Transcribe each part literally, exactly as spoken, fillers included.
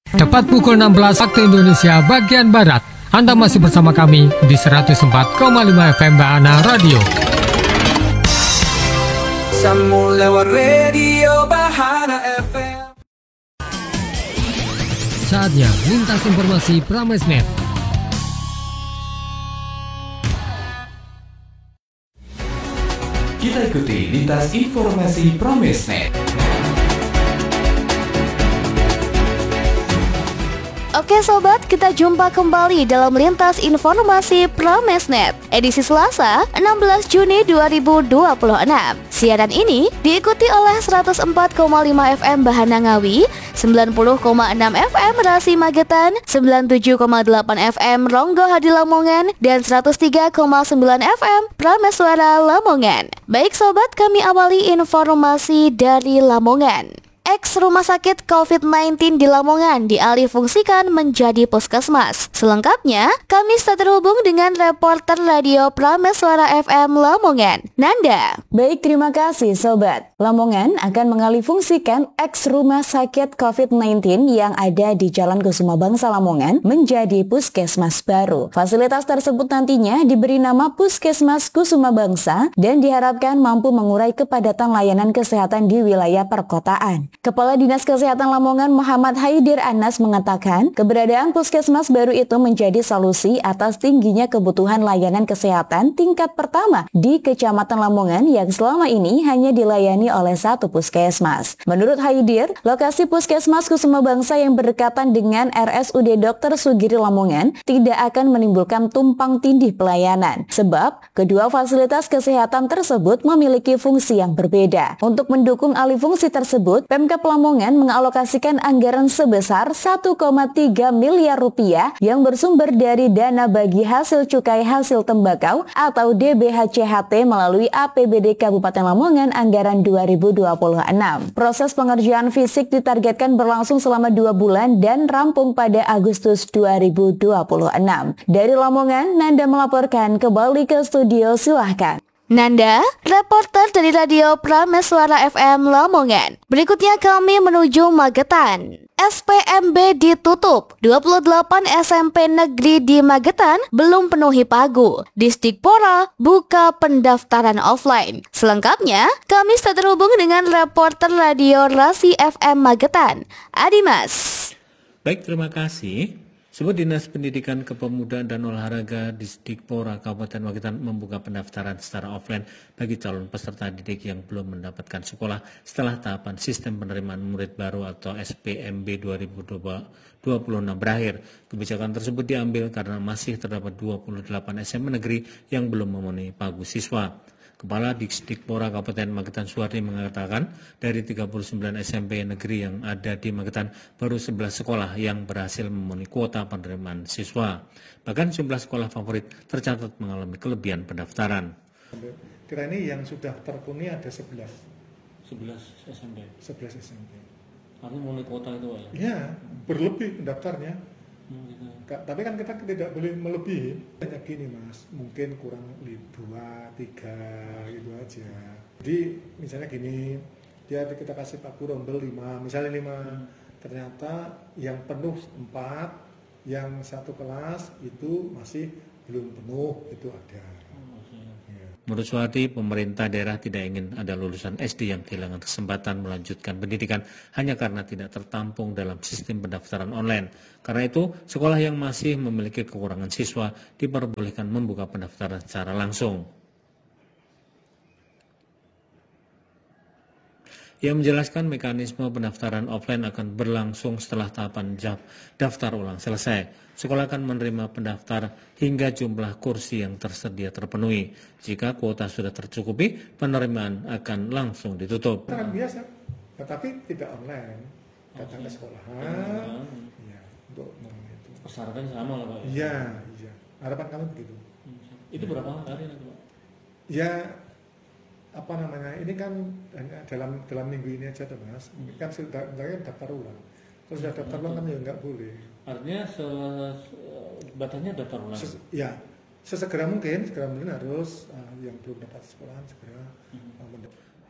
Tepat pukul enam belas waktu Indonesia bagian Barat. Anda masih bersama kami di seratus empat koma lima F M Bahana Radio. Sambung lewat radio Bahana F M. Saatnya lintas informasi Pramesnet. Kita ikuti lintas informasi Pramesnet. Oke sobat, kita jumpa kembali dalam lintas informasi Pramesnet edisi Selasa enam belas Juni dua ribu dua puluh enam. Siaran ini diikuti oleh seratus empat koma lima F M Bahana Ngawi, sembilan puluh koma enam F M Rasi Magetan, sembilan puluh tujuh koma delapan F M Ronggo Hadi Lamongan, dan seratus tiga koma sembilan F M Prameswara Lamongan. Baik sobat, kami awali informasi dari Lamongan. Ex rumah sakit covid sembilan belas di Lamongan dialihfungsikan menjadi puskesmas. Selengkapnya, kami sudah terhubung dengan reporter radio Prameswara F M Lamongan, Nanda. Baik, terima kasih sobat. Lamongan akan mengalihfungsikan ex rumah sakit covid sembilan belas yang ada di Jalan Kusuma Bangsa Lamongan menjadi puskesmas baru. Fasilitas tersebut nantinya diberi nama Puskesmas Kusuma Bangsa dan diharapkan mampu mengurai kepadatan layanan kesehatan di wilayah perkotaan. Kepala Dinas Kesehatan Lamongan Muhammad Haidir Anas mengatakan, keberadaan puskesmas baru itu menjadi solusi atas tingginya kebutuhan layanan kesehatan tingkat pertama di Kecamatan Lamongan yang selama ini hanya dilayani oleh satu puskesmas. Menurut Haidir, lokasi Puskesmas Kusuma Bangsa yang berdekatan dengan R S U D dokter Sugiri Lamongan tidak akan menimbulkan tumpang tindih pelayanan, sebab kedua fasilitas kesehatan tersebut memiliki fungsi yang berbeda. Untuk mendukung alih fungsi tersebut, Pemkab Lamongan mengalokasikan anggaran sebesar satu koma tiga miliar rupiah yang bersumber dari dana bagi hasil cukai hasil tembakau atau D B H C H T melalui A P B D Kabupaten Lamongan anggaran dua ribu dua puluh enam. Proses pengerjaan fisik ditargetkan berlangsung selama dua bulan dan rampung pada Agustus dua ribu dua puluh enam. Dari Lamongan, Nanda melaporkan. Kembali ke studio, silahkan. Nanda, reporter dari Radio Prameswara F M Lamongan. Berikutnya kami menuju Magetan. S P M B ditutup, dua puluh delapan S M P negeri di Magetan belum penuhi pagu. Disdikpora buka pendaftaran offline. Selengkapnya, kami sudah terhubung dengan reporter Radio Rasi F M Magetan, Adimas. Baik, terima kasih. Sebuah Dinas Pendidikan Kepemudaan dan Olahraga Disdikpora Kabupaten Magetan membuka pendaftaran secara offline bagi calon peserta didik yang belum mendapatkan sekolah setelah tahapan sistem penerimaan murid baru atau S P M B dua ribu dua puluh enam berakhir. Kebijakan tersebut diambil karena masih terdapat dua puluh delapan S M P negeri yang belum memenuhi pagu siswa. Kepala Disdikpora Kabupaten Magetan Suwardi mengatakan dari tiga puluh sembilan S M P negeri yang ada di Magetan baru sebelas sekolah yang berhasil memenuhi kuota penerimaan siswa. Bahkan jumlah sekolah favorit tercatat mengalami kelebihan pendaftaran. Kira ini yang sudah terpenuhi ada sebelas. sebelas S M P. sebelas S M P. Artinya memenuhi kuota itu ya? Ya, berlebih pendaftarnya. Hmm, gitu. Tapi kan kita tidak boleh melebihi. Hanya gini mas, mungkin kurang dua, tiga gitu aja. Jadi misalnya gini, dia kita kasih paku rombel lima, misalnya lima. Hmm. Ternyata yang penuh empat, yang satu kelas itu masih belum penuh, itu ada. Menurut Suwardi, pemerintah daerah tidak ingin ada lulusan S D yang kehilangan kesempatan melanjutkan pendidikan hanya karena tidak tertampung dalam sistem pendaftaran online. Karena itu, sekolah yang masih memiliki kekurangan siswa diperbolehkan membuka pendaftaran secara langsung. Ia menjelaskan mekanisme pendaftaran offline akan berlangsung setelah tahapan daftar ulang selesai. Sekolah akan menerima pendaftar hingga jumlah kursi yang tersedia terpenuhi. Jika kuota sudah tercukupi, penerimaan akan langsung ditutup. Sangat biasa, tetapi tidak online. Datang ke sekolahan, ya, untuk itu. Persyaratannya sama lah Pak? Iya, iya. Harapan kami begitu. Itu berapa hari nanti Pak? Ya, apa namanya, ini kan dalam dalam minggu ini aja tuh mas, kan sudah daftar ulang. Kalau sudah daftar ulang kan ya nggak boleh. Artinya se batasnya daftar ulang? Ses, ya, sesegera mungkin, segera mungkin harus uh, yang belum dapat sekolahan segera uh, mendapat.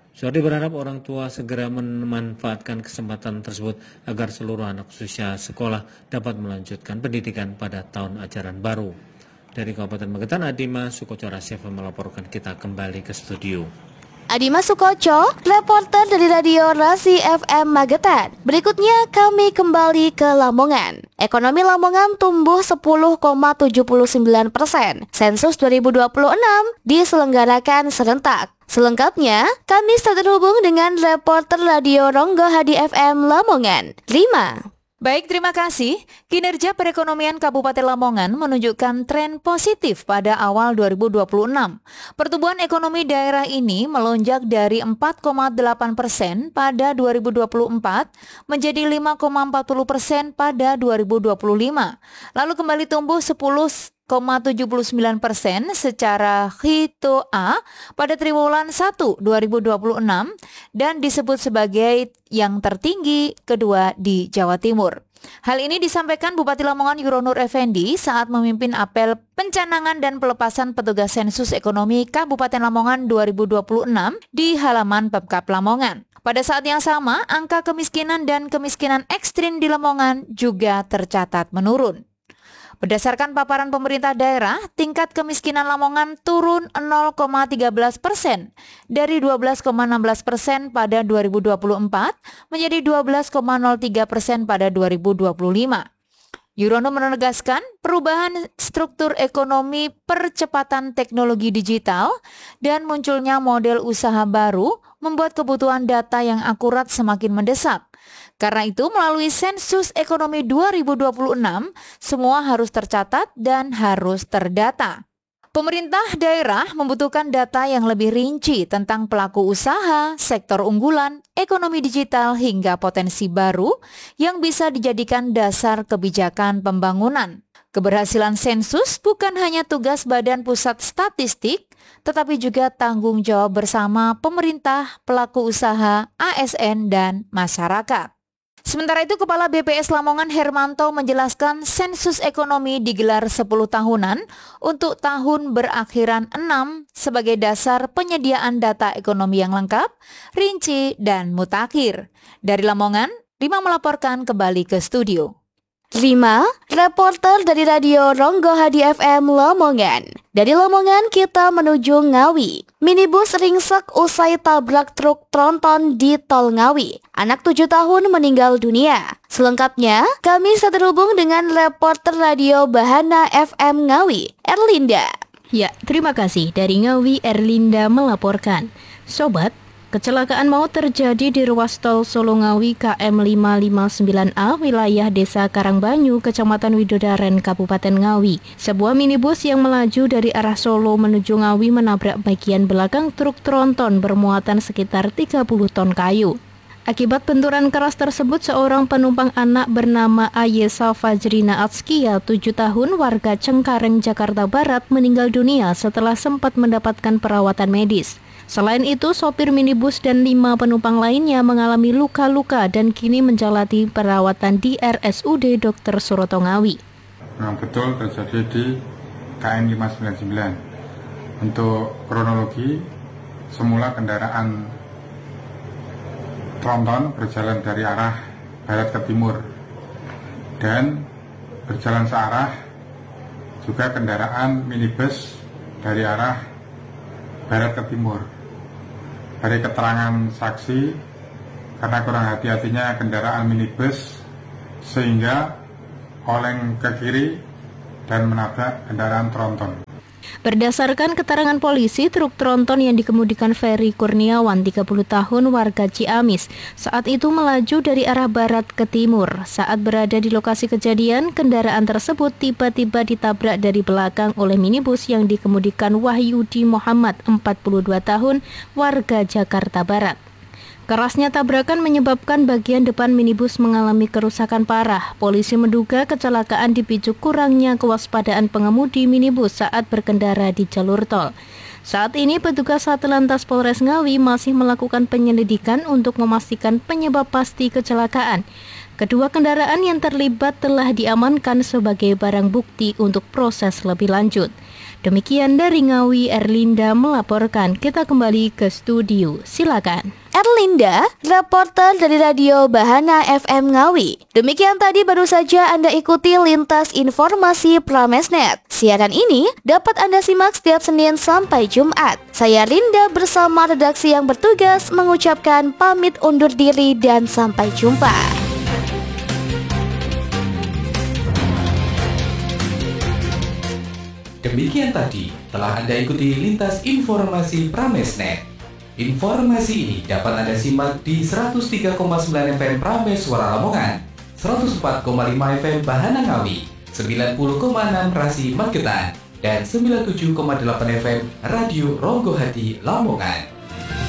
Suhardi berharap orang tua segera memanfaatkan kesempatan tersebut agar seluruh anak usia sekolah dapat melanjutkan pendidikan pada tahun ajaran baru. Dari Kabupaten Magetan, Adima Sukoco Rasyefa melaporkan. Kita kembali ke studio. Adima Sukoco, reporter dari Radio Rasi F M Magetan. Berikutnya kami kembali ke Lamongan. Ekonomi Lamongan tumbuh sepuluh koma tujuh sembilan persen. Sensus dua ribu dua puluh enam diselenggarakan serentak. Selengkapnya, kami sudah terhubung dengan reporter Radio Ronggo Hadi F M Lamongan, Rima. Baik, terima kasih. Kinerja perekonomian Kabupaten Lamongan menunjukkan tren positif pada awal dua ribu dua puluh enam. Pertumbuhan ekonomi daerah ini melonjak dari empat koma delapan persen pada dua ribu dua puluh empat menjadi lima koma empat puluh persen pada dua ribu dua puluh lima. Lalu kembali tumbuh sepuluh koma tujuh sembilan persen secara H I T O A pada triwulan satu dua ribu dua puluh enam dan disebut sebagai yang tertinggi kedua di Jawa Timur. Hal ini disampaikan Bupati Lamongan Yuronur Effendi saat memimpin apel pencanangan dan pelepasan petugas sensus ekonomi Kabupaten Lamongan dua ribu dua puluh enam di halaman Pemkab Lamongan. Pada saat yang sama, angka kemiskinan dan kemiskinan ekstrim di Lamongan juga tercatat menurun. Berdasarkan paparan pemerintah daerah, tingkat kemiskinan Lamongan turun nol koma tiga belas persen dari dua belas koma enam belas persen pada dua ribu dua puluh empat menjadi dua belas koma nol tiga persen pada dua ribu dua puluh lima. Yurono menegaskan perubahan struktur ekonomi, percepatan teknologi digital, dan munculnya model usaha baru membuat kebutuhan data yang akurat semakin mendesak. Karena itu, melalui sensus ekonomi dua ribu dua puluh enam, semua harus tercatat dan harus terdata. Pemerintah daerah membutuhkan data yang lebih rinci tentang pelaku usaha, sektor unggulan, ekonomi digital, hingga potensi baru yang bisa dijadikan dasar kebijakan pembangunan. Keberhasilan sensus bukan hanya tugas Badan Pusat Statistik, tetapi juga tanggung jawab bersama pemerintah, pelaku usaha, A S N, dan masyarakat. Sementara itu, Kepala B P S Lamongan Hermanto menjelaskan sensus ekonomi digelar sepuluh tahunan untuk tahun berakhiran enam sebagai dasar penyediaan data ekonomi yang lengkap, rinci, dan mutakhir. Dari Lamongan, Rima melaporkan kembali ke studio. Rima, reporter dari Radio Ronggo Hadi F M Lamongan. Dari Lamongan kita menuju Ngawi. Minibus ringsek usai tabrak truk tronton di Tol Ngawi. Anak tujuh tahun meninggal dunia. Selengkapnya, kami sudah terhubung dengan reporter Radio Bahana F M Ngawi, Erlinda. Ya, terima kasih. Dari Ngawi, Erlinda melaporkan. Sobat, kecelakaan maut terjadi di ruas tol Solo Ngawi K M lima lima sembilan A wilayah Desa Karangbanyu, Kecamatan Widodaren, Kabupaten Ngawi. Sebuah minibus yang melaju dari arah Solo menuju Ngawi menabrak bagian belakang truk tronton bermuatan sekitar tiga puluh ton kayu. Akibat benturan keras tersebut, seorang penumpang anak bernama Ayesa Fajrina Atskia, tujuh tahun, warga Cengkareng, Jakarta Barat, meninggal dunia setelah sempat mendapatkan perawatan medis. Selain itu, sopir minibus dan lima penumpang lainnya mengalami luka-luka dan kini menjalani perawatan di R S U D Dokter Suroto Ngawi. Memang betul terjadi di K M lima sembilan sembilan. Untuk kronologi, semula kendaraan tronton berjalan dari arah barat ke timur dan berjalan searah juga kendaraan minibus dari arah barat ke timur. Dari keterangan saksi, karena kurang hati-hatinya kendaraan minibus sehingga oleng ke kiri dan menabrak kendaraan tronton. Berdasarkan keterangan polisi, truk tronton yang dikemudikan Ferry Kurniawan, tiga puluh tahun, warga Ciamis, saat itu melaju dari arah barat ke timur. Saat berada di lokasi kejadian, kendaraan tersebut tiba-tiba ditabrak dari belakang oleh minibus yang dikemudikan Wahyudi Muhammad, empat puluh dua tahun, warga Jakarta Barat. Kerasnya tabrakan menyebabkan bagian depan minibus mengalami kerusakan parah. Polisi menduga kecelakaan dipicu kurangnya kewaspadaan pengemudi minibus saat berkendara di jalur tol. Saat ini petugas Satlantas Polres Ngawi masih melakukan penyelidikan untuk memastikan penyebab pasti kecelakaan. Kedua kendaraan yang terlibat telah diamankan sebagai barang bukti untuk proses lebih lanjut. Demikian dari Ngawi, Erlinda melaporkan. Kita kembali ke studio, silakan. Erlinda, reporter dari Radio Bahana F M Ngawi. Demikian tadi baru saja Anda ikuti Lintas Informasi Pramesnet. Siaran ini dapat Anda simak setiap Senin sampai Jumat. Saya Linda bersama redaksi yang bertugas mengucapkan pamit undur diri dan sampai jumpa. Demikian tadi telah Anda ikuti Lintas Informasi Pramesnet. Informasi ini dapat Anda simak di seratus tiga koma sembilan F M Prames Suara Lamongan, seratus empat koma lima F M Bahana Ngawi, sembilan puluh koma enam Rasi Magetan, dan sembilan puluh tujuh koma delapan F M Radio Ronggo Hati Lamongan.